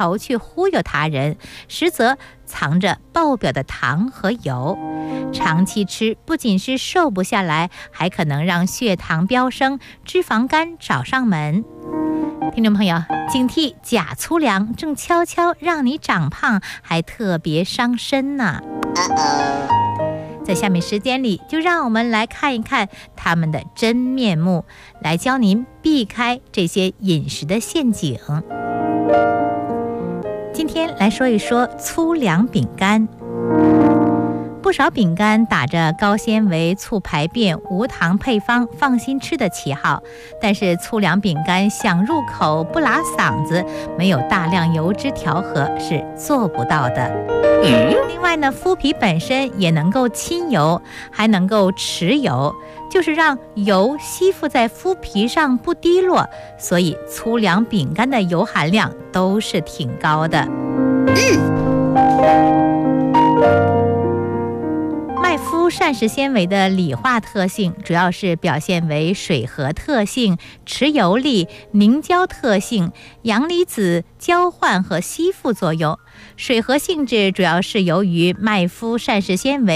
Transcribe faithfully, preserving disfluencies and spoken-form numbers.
头去忽悠他人，实则藏着爆表的糖和油。长期吃不仅是瘦不下来，还可能让血糖飙升，脂肪肝找上门。听众朋友，警惕假粗粮正悄悄让你长胖，还特别伤身呢。在下面时间里，就让我们来看一看他们的真面目，来教您避开这些饮食的陷阱。今天来说一说粗粮饼干。不少饼干打着高纤维、促排便、无糖配方、放心吃的旗号，但是粗粮饼干想入口不拉嗓子，没有大量油脂调和是做不到的。另外呢，麸皮本身也能够亲油，还能够持油，就是让油吸附在麸皮上不滴落，所以粗粮饼干的油含量都是挺高的。麦麸膳食纤维的理化特性主要是表现为水合特性、持油力、凝胶特性、阳离子交换和吸附作用。水合性质主要是由于麦麸膳食纤维